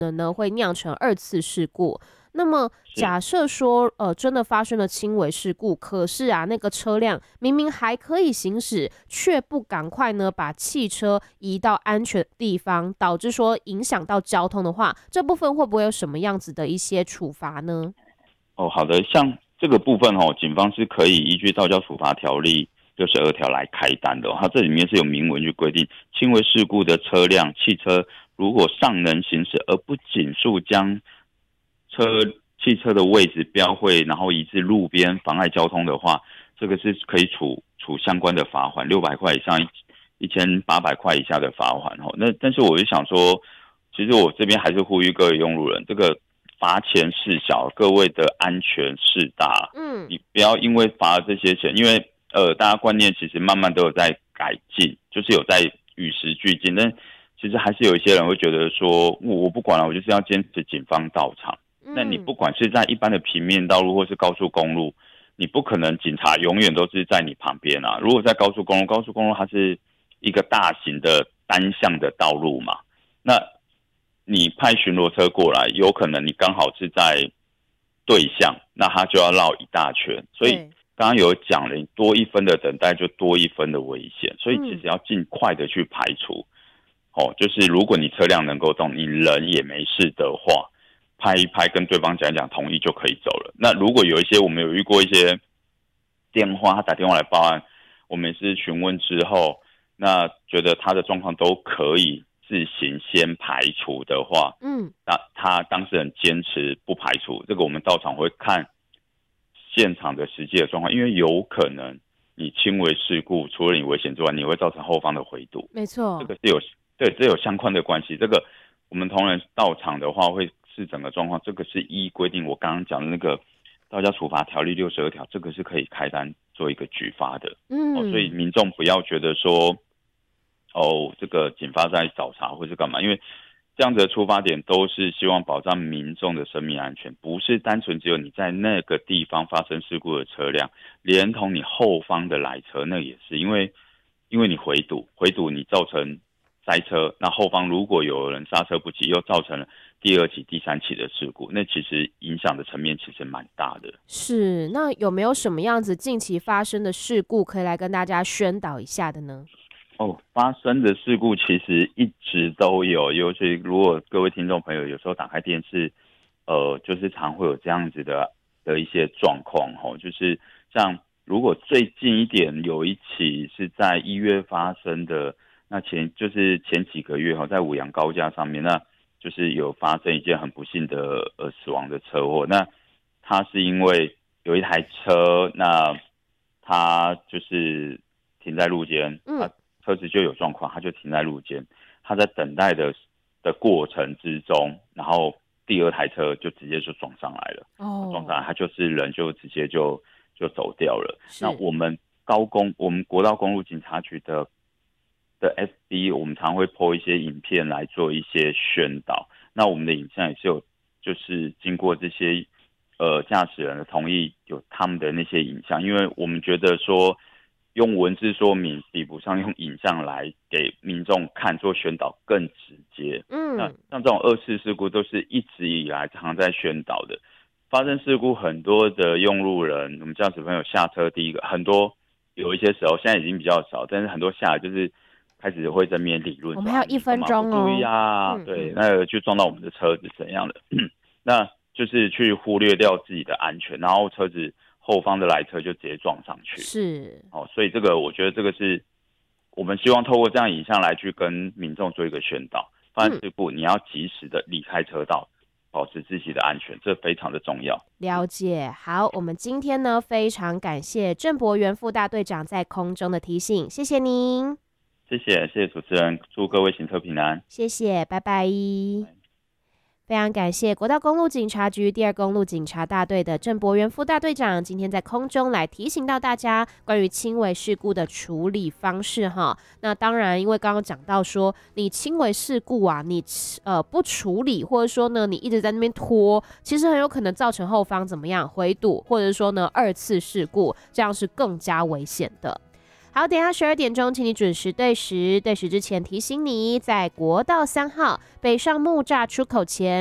能呢会酿成二次事故。那么假设说真的发生了轻微事故，可是啊那个车辆明明还可以行驶，却不赶快呢把汽车移到安全的地方，导致说影响到交通的话，这部分会不会有什么样子的一些处罚呢？ 好的，像这个部分警方是可以依据道交处罚条例62条来开单的它这里面是有明文去规定，轻微事故的车辆、汽车如果尚能行驶，而不紧速将汽车的位置标会，然后移至路边妨碍交通的话，这个是可以处相关的罚款，600块以上1800块以下的罚款。但是我就想说，其实我这边还是呼吁各位用路人，这个罚钱事小，各位的安全事大。你不要因为罚了这些钱，因为大家观念其实慢慢都有在改进，就是有在与时俱进，但其实还是有一些人会觉得说，我不管了，我就是要坚持警方到场。那你不管是在一般的平面道路或是高速公路，你不可能警察永远都是在你旁边啊。如果在高速公路它是一个大型的单向的道路嘛，那你派巡逻车过来，有可能你刚好是在对向，那他就要绕一大圈。所以刚刚有讲了，多一分的等待就多一分的危险，所以其实要尽快的去排除。就是如果你车辆能够动，你人也没事的话，拍一拍跟对方讲一讲同意就可以走了。那如果有一些我们有遇过一些电话，他打电话来报案，我们是询问之后，那觉得他的状况都可以自行先排除的话，那他当事人坚持不排除，这个我们到场会看现场的实际的状况，因为有可能你轻微事故，除了你危险之外，你会造成后方的回堵， 没错， 这个是这有相关的关系。这个我们同仁到场的话，会是整个状况，这个是依规定我刚刚讲的那个道交处罚条例62条，这个是可以开单做一个举发的。所以民众不要觉得说，这个警方在找茬或是干嘛，因为这样子的出发点都是希望保障民众的生命安全，不是单纯只有你在那个地方发生事故的车辆，连同你后方的来车，那也是因为你回堵你造成塞车，那后方如果有人刹车不及，又造成了第2起、第3起的事故，那其实影响的层面其实蛮大的。 是，那有没有什么样子近期发生的事故可以来跟大家宣导一下的呢？ 发生的事故其实一直都有，尤其如果各位听众朋友有时候打开电视，就是常会有这样子的一些状况，就是像如果最近一点有一起是在1月发生的，那就是前几个月在五羊高架上面，那就是有发生一件很不幸的死亡的车祸。那他是因为有一台车，那他就是停在路肩，车子就有状况，他就停在路肩，他在等待的过程之中，然后第2台车就直接就撞上来了。撞上来，他就是人就直接就走掉了。那我们国道公路警察局的 FB， 我们常会 po 一些影片来做一些宣导。那我们的影像也是有，就是经过这些驾驶人的同意，有他们的那些影像，因为我们觉得说，用文字说明比不上用影像来给民众看做宣导更直接。那像这种2次事故都是一直以来常在宣导的。发生事故很多的用路人，我们驾驶朋友下车第一个，很多有一些时候现在已经比较少，但是很多下来就是开始会在那边理论。 我们还有1分钟注意啊，对，那就撞到我们的车子怎样的？那就是去忽略掉自己的安全，然后车子后方的来车就直接撞上去。 是， 所以这个我觉得这个是我们希望透过这样影像来去跟民众做一个宣导。发生事故你要及时的离开车道，保持自己的安全，这非常的重要。 了解。好，我们今天呢非常感谢郑博元副大队长在空中的提醒，谢谢您。 谢谢主持人，祝各位行车平安。 谢谢，拜拜。非常感谢国道公路警察局第2公路警察大队的郑博元副大队长，今天在空中来提醒到大家关于轻微事故的处理方式哈。那当然，因为刚刚讲到说，你轻微事故啊，你不处理，或者说呢，你一直在那边拖，其实很有可能造成后方怎么样回堵，或者说呢2次事故，这样是更加危险的。 好，等一下12点钟，请你准时对时。对时之前提醒你，在国道3号北上木栅出口前。